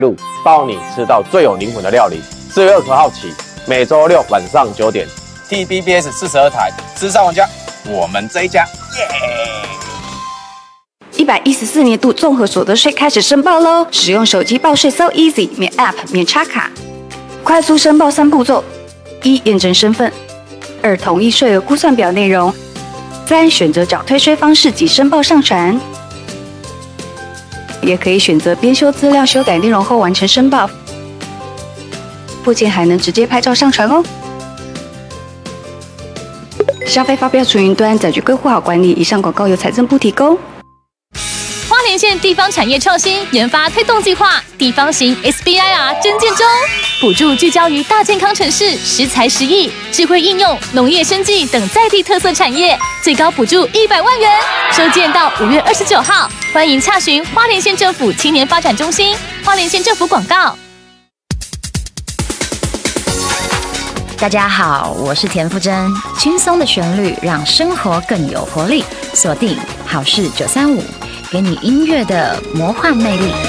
路，包你吃到最有灵魂的料理。4月20号起，每周六晚上9点 ，TBS 42台，吃上玩家，我们这一家，耶 ！114年度综合所得税开始申报喽！使用手机报税 So Easy， 免 App 免插卡，快速申报3步骤：1. 验证身份；2. 统一税额估算表内容；3. 选择缴退税方式及申报上传。也可以选择编修资料、修改内容后完成申报。附件还能直接拍照上传哦。消费发票储云端载具规划好管理。以上广告由财政部提供。 花莲县地方产业创新研发推动计划地方型 SBIR 征件中，补助聚焦于大健康城市、食材实益、智慧应用、农业生技等在地特色产业，最高补助100万元。收件到5月29号，欢迎洽询花莲县政府青年发展中心。花莲县政府广告。 大家好，我是田馥甄，轻松的旋律让生活更有活力，锁定好事935，给你音乐的魔幻魅力。